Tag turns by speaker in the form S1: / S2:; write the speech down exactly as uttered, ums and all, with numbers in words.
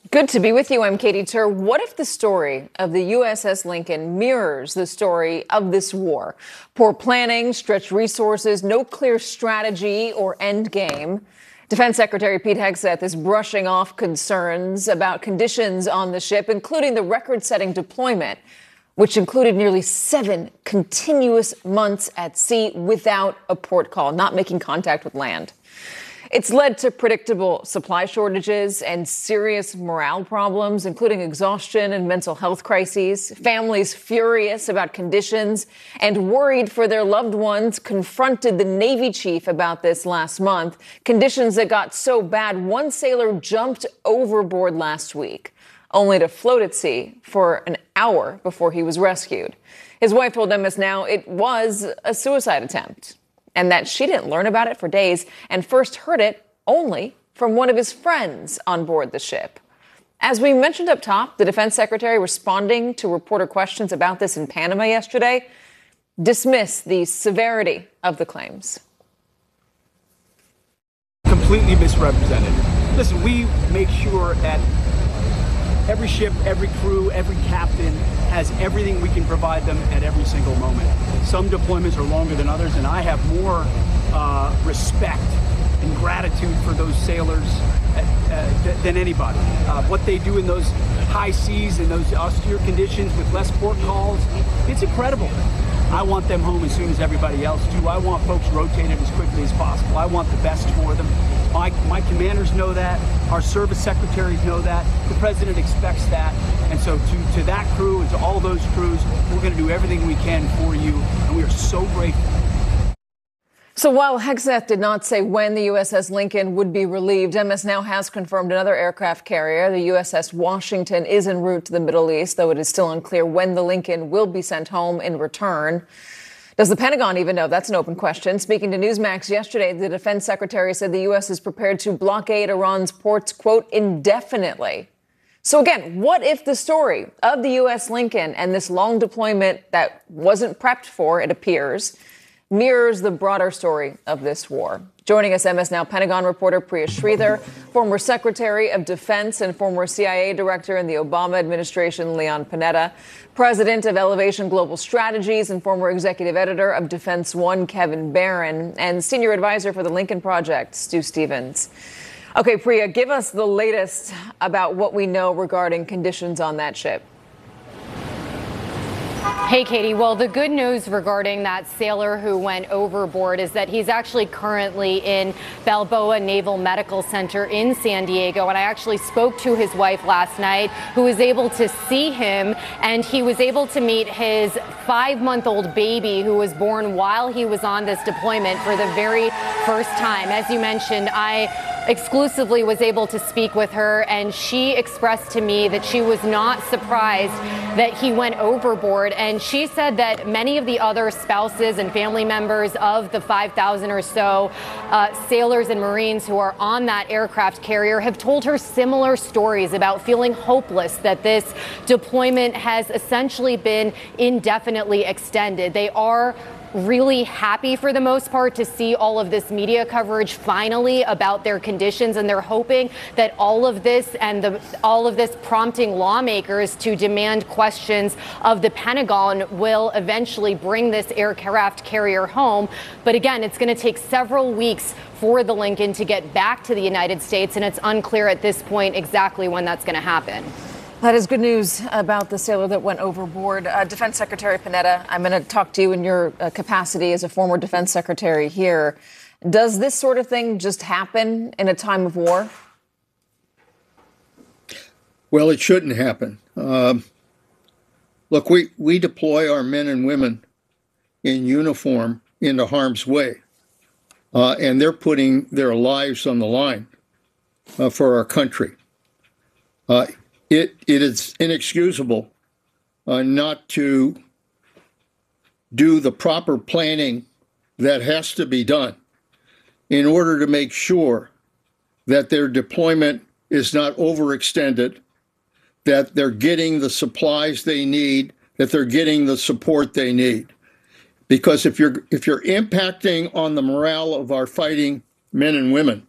S1: Good to be with you. I'm Katie Tur. What if the story of the U S S Lincoln mirrors the story of this war? Poor planning, stretched resources, no clear strategy or end game. Defense Secretary Pete Hegseth is brushing off concerns about conditions on the ship, including the record-setting deployment, which included nearly seven continuous months at sea without a port call, not making contact with land. It's led to predictable supply shortages and serious morale problems, including exhaustion and mental health crises. Families furious about conditions and worried for their loved ones confronted the Navy chief about this last month. Conditions that got so bad, one sailor jumped overboard last week, only to float at sea for an hour before he was rescued. His wife told M S Now it was a suicide attempt, and that she didn't learn about it for days and first heard it only from one of his friends on board the ship. As we mentioned up top, the defense secretary, responding to reporter questions about this in Panama yesterday, dismissed the severity of the claims.
S2: Completely misrepresented. Listen, we make sure that every ship, every crew, every captain has everything we can provide them at every single moment. Some deployments are longer than others, and I have more uh, respect and gratitude for those sailors uh, uh, than anybody. Uh, what they do in those high seas and those austere conditions with less port calls, it's incredible. I want them home as soon as everybody else do. I want folks rotated as quickly as possible. I want the best for them. My, my commanders know that. Our service secretaries know that. The president expects that. And so to, to that crew and to all those crews, we're going to do everything we can for you. And we are so grateful.
S1: So while Hegseth did not say when the U S S Lincoln would be relieved, M S Now has confirmed another aircraft carrier, the U S S Washington, is en route to the Middle East, though it is still unclear when the Lincoln will be sent home in return. Does the Pentagon even know? That's an open question. Speaking to Newsmax yesterday, the defense secretary said the U S is prepared to blockade Iran's ports, quote, indefinitely. So again, what if the story of the U S Lincoln and this long deployment that wasn't prepped for, it appears, mirrors the broader story of this war? Joining us, M S Now Pentagon reporter Priya Sridhar, former Secretary of Defense and former C I A Director in the Obama administration, Leon Panetta, President of Elevation Global Strategies and former Executive Editor of Defense One, Kevin Barron, and Senior Advisor for the Lincoln Project, Stu Stevens. Okay, Priya, give us the latest about what we know regarding conditions on that ship.
S3: Hey, Katie. Well, the good news regarding that sailor who went overboard is that he's actually currently in Balboa Naval Medical Center in San Diego. And I actually spoke to his wife last night, who was able to see him, and he was able to meet his five-month-old baby who was born while he was on this deployment for the very first time. As you mentioned, I exclusively was able to speak with her, and she expressed to me that she was not surprised that he went overboard. And she said that many of the other spouses and family members of the five thousand or so uh, sailors and Marines who are on that aircraft carrier have told her similar stories about feeling hopeless that this deployment has essentially been indefinitely extended. They are really happy for the most part to see all of this media coverage finally about their conditions, and they're hoping that all of this and the, all of this prompting lawmakers to demand questions of the Pentagon will eventually bring this aircraft carrier home. But again, it's going to take several weeks for the Lincoln to get back to the United States, and it's unclear at this point exactly when that's going to happen.
S1: That is good news about the sailor that went overboard. Uh, Defense Secretary Panetta, I'm going to talk to you in your uh, capacity as a former defense secretary here. Does this sort of thing just happen in a time of war?
S4: Well, it shouldn't happen. Um, look, we, we deploy our men and women in uniform into harm's way, uh, and they're putting their lives on the line uh, for our country. Uh, It it is inexcusable uh, not to do the proper planning that has to be done in order to make sure that their deployment is not overextended, that they're getting the supplies they need, that they're getting the support they need. Because if you're if you're impacting on the morale of our fighting men and women,